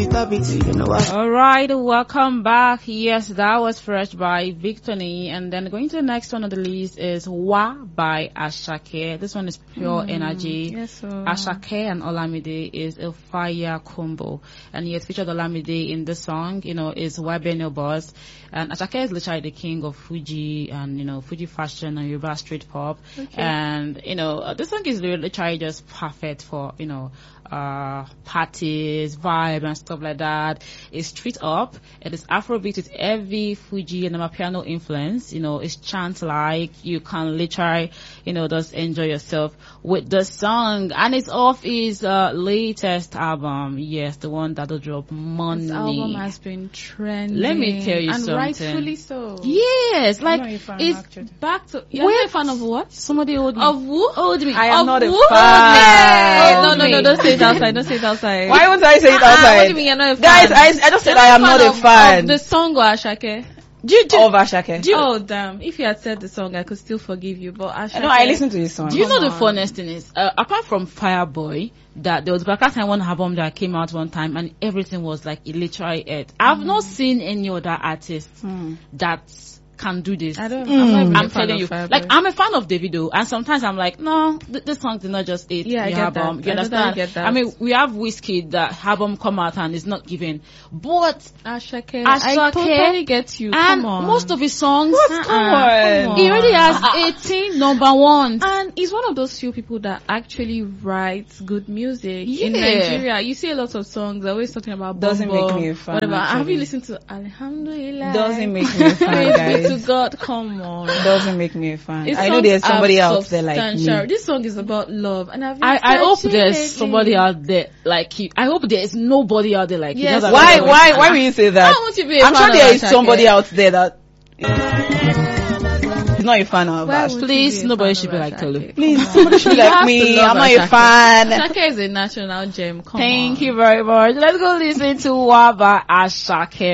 All right, welcome back. Yes, that was Fresh by Victony, and then going to the next one on the list is Wa by Asake. This one is pure energy. Yes, sir. Asake and Olamide is a fire combo, and he has featured Olamide in the song. Is Wabeno Boss, and Asake is literally the king of Fuji and Fuji fashion and Yoruba street pop. Okay. And this song is literally just perfect for parties, vibe and stuff like that. It's street up. It is Afrobeat with heavy Fuji and Amapiano influence. It's chant like you can literally, just enjoy yourself with the song. And it's off his latest album. Yes, the one that'll drop money. This album has been trending. Let me tell you and something. Rightfully so. Yes, like it's actually. Back to. You're Wait. not a fan of what? Somebody owed me. Of who? Owed me. I am Of not a who? fan. No, don't say it outside. Don't say it outside. Why won't I say it What outside? do you mean you're not a fan? Guys, I just said I am not a fan Of the song or Ashake? of Ashake. Oh damn! If you had said the song, I could still forgive you. But Ashake, No, I listened to his song. Do you know Come the on. funniest thing is, apart from Fireboy, that there was Black Time one album that came out one time and everything was like a literary hit. I've not seen any other artist that can do this. I don't. I'm not even a I'm fan telling you, of Fireboy. like I'm a fan of Davido, and sometimes I'm like, no, this song did not just hit Yeah, I the get album. that. You I understand? totally get that. I mean, we have Wizkid that album come out and is not given, but Ashake, Ashake, I totally get you. and Come on. most of his songs, Come on. he already has 18 number ones. And he's one of those few people that actually writes good music in Yeah. Nigeria. You see a lot of songs always talking about Doesn't Bumbo, make me a fan, whatever. Have actually. you listened to Alhamdulillah? Doesn't make me a fan, Praise guys. be to God. Come on. Doesn't make me a fan. His I know songs there's somebody are out there like substantial. me. This song is about love, and I hope there's somebody out there like you. I hope there's nobody out there like you. Yes. That's Why what will you say that? Why won't you be a I'm fan sure of there is Ashake? somebody out there that is not a fan of Why Ash. would Please, you be a nobody fan should of be like Ashake? Tolu. Please, somebody should be You like have to me. love I'm not a Ashake. fan. Ashake is a national gem. Come Thank on. you very much. Let's go listen to Waba Ashake.